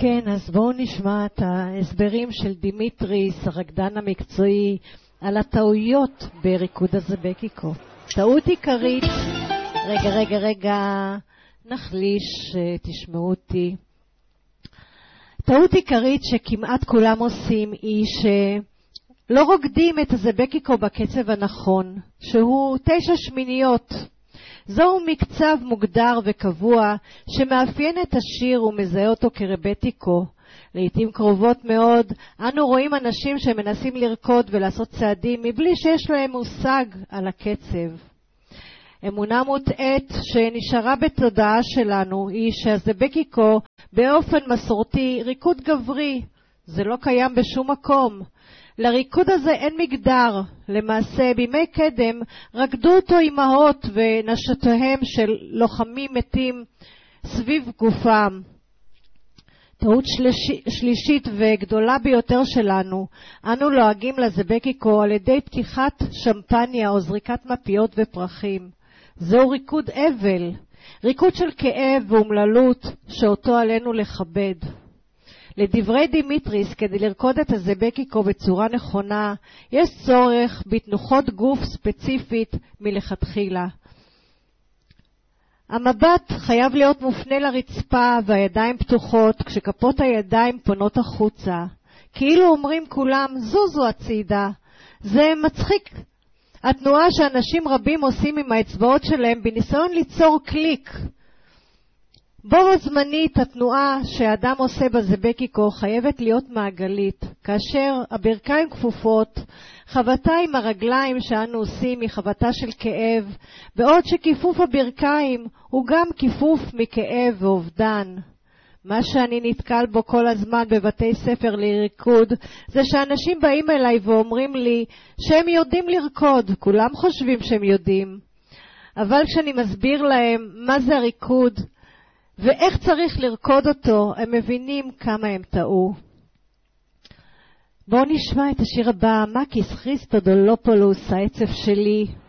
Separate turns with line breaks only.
כן, אז בואו נשמע את ההסברים של דימיטריס, הרקדן המקצועי, על הטעויות בריקוד הזבקיקו. טעות עיקרית, רגע, נחליש, תשמעו אותי. טעות עיקרית שכמעט כולם עושים היא שלא רוקדים את הזבקיקו בקצב הנכון, שהוא 9 שמיניות. זהו מקצב מוגדר וקבוע שמאפיין את השיר ומזהה אותו כרבטיקו. לעתים קרובות מאוד אנו רואים אנשים שמנסים לרקוד ולעשות צעדים מבלי שיש להם מושג על הקצב. אמונה מוטעית שנשארה בתודעה שלנו היא שהזבקיקו באופן מסורתי ריקוד גברי. זה לא קיים בשום מקום. לריקוד הזה אין מגדר. למעשה בימי קדם רקדו אותו אמהות ונשותיהם של לוחמים מתים סביב גופם. טעות שלישית וגדולה ביותר שלנו, אנו לועגים לזבקיקו על ידי פתיחת שמפניה או זריקת מפיות ופרחים. זהו ריקוד אבל, ריקוד של כאב ואומללות שאותו עלינו לכבד. לדברי דימיטריס, כדי לרקוד את הזבקיקו בצורה נכונה, יש צורך בתנוחות גוף ספציפית מלכתחילה. המבט חייב להיות מופנה לרצפה והידיים פתוחות, כשכפות הידיים פונות החוצה. כאילו אומרים כולם, זוזו הצידה. זה מצחיק. התנועה שאנשים רבים עושים עם האצבעות שלהם בניסיון ליצור קליק. בו זמנית התנועה שהאדם עושה בזבקיקו חייבת להיות מעגלית. כאשר הברכיים כפופות, חבטה עם הרגליים שאנו עושים היא חבטה של כאב, בעוד שכיפוף הברכיים הוא גם כיפוף מכאב ואובדן. מה שאני נתקל בו כל הזמן בבתי ספר לריקוד, זה שאנשים באים אליי ואומרים לי שהם יודעים לרקוד, כולם חושבים שהם יודעים. אבל כשאני מסביר להם מה זה הריקוד ואיך צריך לרקוד אותו, הם מבינים כמה הם טעו. בואו נשמע את השיר הבא, מקיס כריסטודולופולוס, העצב שלי.